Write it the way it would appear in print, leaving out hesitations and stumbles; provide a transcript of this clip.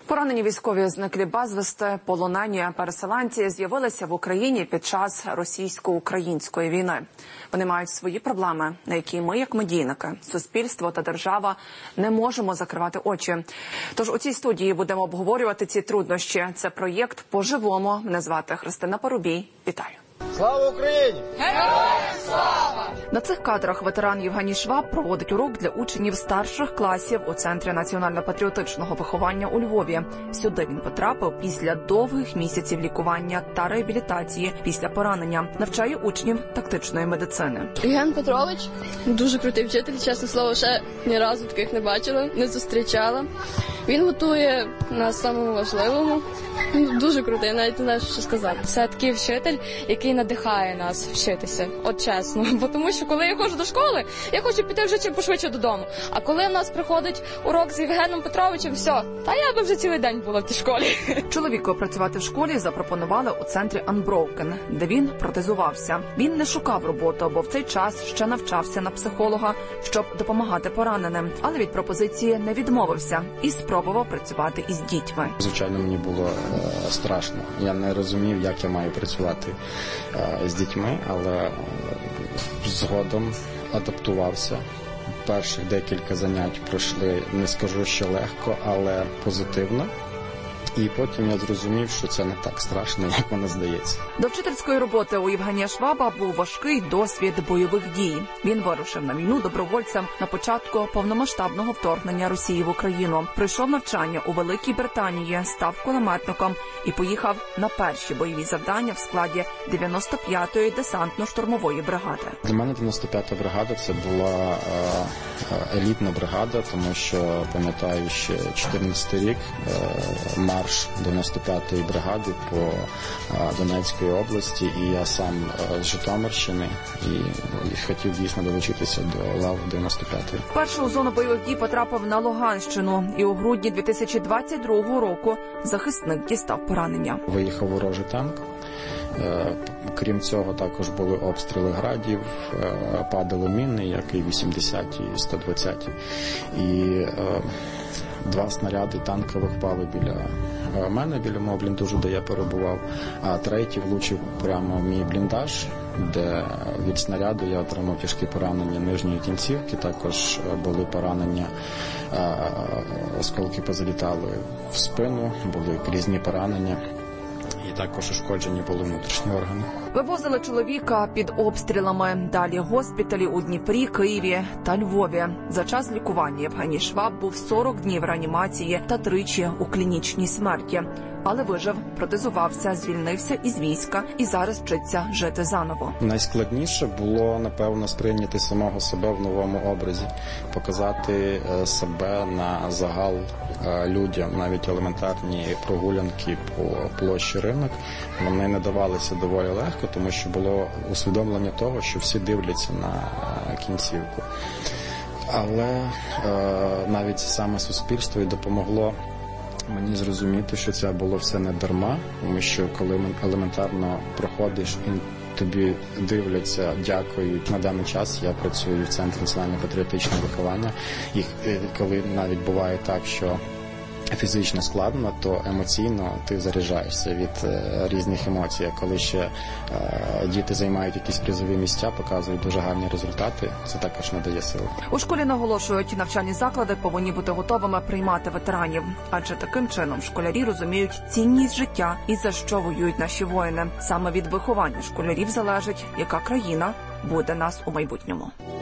Поранені військові, зниклі безвісти, полонені переселенці з'явилися в Україні під час російсько-української війни. Вони мають свої проблеми, на які ми, як медійники, суспільство та держава, не можемо закривати очі. Тож у цій студії будемо обговорювати ці труднощі. Це проєкт «По-живому». Мене звати Христина Парубій. Вітаю. Слава Україні! Героям слава! На цих кадрах ветеран Євгеній Шваб проводить урок для учнів старших класів у Центрі національно-патріотичного виховання у Львові. Сюди він потрапив після довгих місяців лікування та реабілітації після поранення. Навчає учнів тактичної медицини. Євген Петрович дуже крутий вчитель, чесне слово, ще ні разу таких не бачила, не зустрічала. Він готує нас самому важливому. Він дуже крутий, навіть не знаю, що сказати. Це такий вчитель, який надихає нас вчитися, от чесно. Бо тому що коли я ходжу до школи, я хочу піти вже чим пошвидше додому. А коли в нас приходить урок з Євгеном Петровичем, все, та я би вже цілий день була в тій школі. Чоловіку працювати в школі запропонували у центрі Unbroken, де він протезувався. Він не шукав роботу, бо в цей час ще навчався на психолога, щоб допомагати пораненим. Але від пропозиції не відмовився і спробував працювати із дітьми. Звичайно, мені було страшно. Я не розумів, як я маю працювати з дітьми, але згодом адаптувався. Перших декілька занять пройшли, не скажу, що легко, але позитивно. І потім я зрозумів, що це не так страшно, як воно здається. До вчительської роботи у Євгенія Шваба був важкий досвід бойових дій. Він вирушив на війну добровольцем на початку повномасштабного вторгнення Росії в Україну. Пройшов навчання у Великій Британії, став кулеметником і поїхав на перші бойові завдання в складі 95-ї десантно-штурмової бригади. Для мене 95-та бригада – це була елітна бригада, тому що, пам'ятаю, ще 14-й рік марш 95-ї бригади по Донецької області, і я сам з Житомирщини і хотів дійсно долучитися до лав 95-ї. Вперше у зону бойових дій потрапив на Луганщину, і у грудні 2022 року захисник дістав поранення. Виїхав ворожий танк. Крім цього, також були обстріли градів, падали міни, як і 80-ті, і 120-ті. І два снаряди танкових впали біля мене, біля мого бліндажу, де я перебував, а третій влучив прямо в мій бліндаж, де від снаряду я отримав тяжкі поранення нижньої кінцівки, також були поранення, осколки позалітали в спину, були різні поранення. І також ушкоджені були внутрішні органи. Вивозили чоловіка під обстрілами. Далі госпіталі у Дніпрі, Києві та Львові. За час лікування Євгеній Шваб був 40 днів в реанімації та тричі у клінічній смерті. Але вижив, протезувався, звільнився із війська і зараз вчиться жити заново. Найскладніше було, напевно, сприйняти самого себе в новому образі. Показати себе на загал людям. Навіть елементарні прогулянки по площі Ринок, вони не давалися доволі легко, тому що було усвідомлення того, що всі дивляться на кінцівку. Але навіть саме суспільство і допомогло мені зрозуміти, що це було все не дарма, тому що коли елементарно проходиш і тобі дивляться, дякують. На даний час я працюю в Центрі національно-патріотичного виховання, і коли навіть буває так, що фізично складно, то емоційно ти заряджаєшся від різних емоцій. А коли ще діти займають якісь призові місця, показують дуже гарні результати, це також надає сили. У школі наголошують, навчальні заклади повинні бути готовими приймати ветеранів. Адже таким чином школярі розуміють цінність життя і за що воюють наші воїни. Саме від виховання школярів залежить, яка країна буде нас у майбутньому.